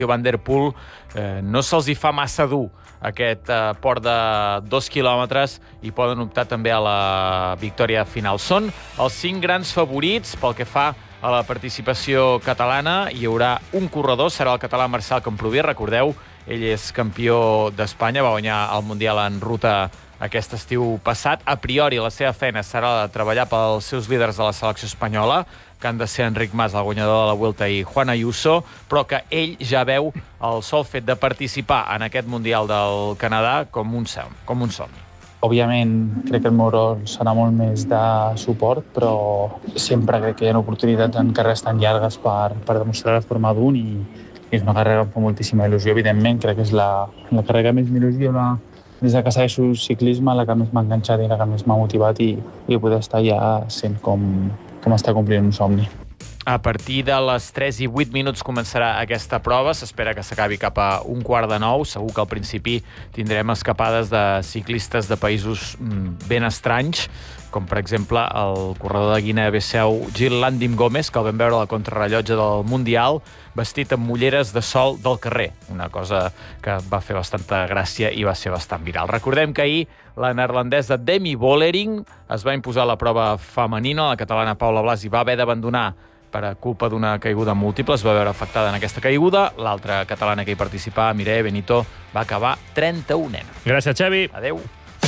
Van der Poel no se'ls hi fa massa dur aquest port de 2 quilòmetres i poden optar també a la victòria final. Són els 5 grans favorits pel que fa a la participació catalana. Hi haurà un corredor, serà el català Marcel Camproví, recordeu, ell és campió d'Espanya, va guanyar el Mundial en ruta aquest estiu passat. A priori, la seva feina serà la de treballar pels seus líders de la selecció espanyola, que han de ser Enric Mas, el guanyador de la Vuelta, i Juan Ayuso, però que ell ja veu el sol fet de participar en aquest Mundial del Canadà com un somni. Òbviament, crec que el meu rol serà molt més de suport, però sempre crec que hi ha oportunitats en carreres tan llargues per demostrar la forma d'un i és una carrera que em fa moltíssima il·lusió. Evidentment, crec que és la carrera que més m'il·lusiona des que segueixo el ciclisme, la que més m'ha enganxat i la que més m'ha motivat i poder estar ja sent com està complint un somni. A partir de les 3 i 8 minuts començarà aquesta prova. S'espera que s'acabi cap a 8:45. Segur que al principi tindrem escapades de ciclistes de països ben estranys, com per exemple el corredor de Guinea-Bissau Gil Landim Gómez, que el vam veure a la contrarrellotge del Mundial, vestit amb ulleres de sol del carrer, una cosa que va fer bastanta gràcia i va ser bastant viral. Recordem que ahir la neerlandesa Demi Vollering es va imposar a la prova femenina. La catalana Paula Blasi va haver d'abandonar per culpa d'una caiguda múltiple, es va veure afectada en aquesta caiguda. L'altra catalana que hi participava, Mireia Benito, va acabar 31ena. Gràcies, Xavi. Adéu.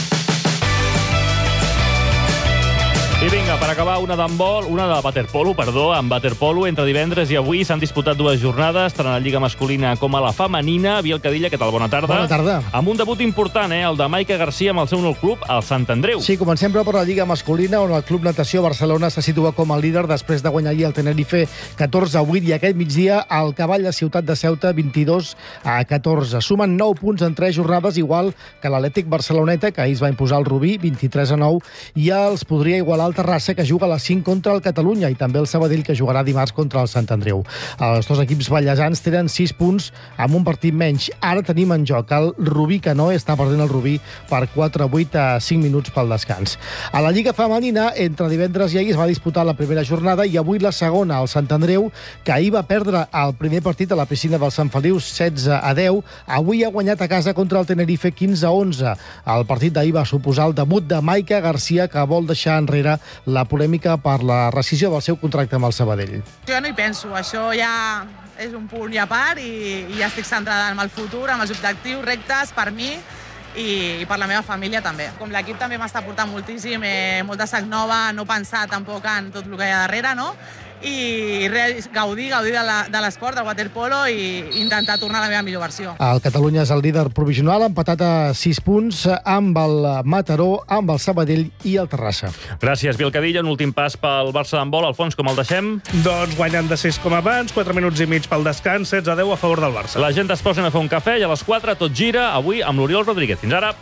I vinga, per acabar, una de waterpolo, en waterpolo. Entre divendres i avui s'han disputat 2 jornades, tant a la Lliga masculina com a la femenina. Biel Cadilla, què tal? Bona tarda. Bona tarda. Amb un debut important, el de Maica Garcia amb el seu nou club, el Sant Andreu. Sí, comencem però per la Lliga masculina, on el Club Natació Barcelona se situa com a líder després de guanyar ahir el Tenerife 14-8 i aquest migdia el Cavall a Ciutat de Ceuta 22-14. Sumen 9 punts en 3 jornades, igual que l'Atlètic Barceloneta, que ahir es va imposar el Rubí 23-9, i els podria igualar el Terrassa, que juga a les 5 contra el Catalunya, i també el Sabadell, que jugarà dimarts contra el Sant Andreu. Els dos equips ballesans tenen 6 punts amb un partit menys. Ara tenim en joc el Rubí, que no està perdent el Rubí per 4-8 a 5 minuts pel descans. A la Lliga femenina, entre divendres i ahir es va disputar la primera jornada i avui la segona. El Sant Andreu, que ahir va perdre el primer partit a la piscina del Sant Feliu 16-10, avui ha guanyat a casa contra el Tenerife 15-11. El partit d'ahir va suposar el debut de Maica Garcia, que vol deixar enrere la polèmica per la rescissió del seu contracte amb el Sabadell. Jo no hi penso, això ja és un punt i a part i ja estic centrada en el futur, amb els objectius rectes per mi i per la meva família també. Com l'equip també m'està portant moltíssim, molta sac nova, no pensar tampoc en tot el que hi ha darrere, no? I gaudir de l'esport, del waterpolo, i intentar tornar a la meva millor versió. El Catalunya és el líder provisional, empatat a 6 punts amb el Mataró, amb el Sabadell i el Terrassa. Gràcies, Biel Cadilla. Un últim pas pel Barça d'handbol. Alfons, com el deixem? Doncs guanyant de 6 com abans, 4 minuts i mig pel descans, 16-10 a favor del Barça. La gent es posa a fer un cafè i a les 4 tot gira, avui amb l'Oriol Rodríguez. Fins ara.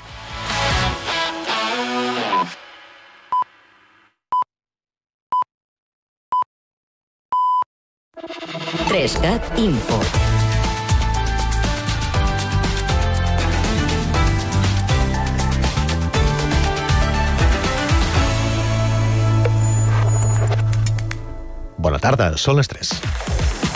Trescat Info. Bona tarda, són les 3.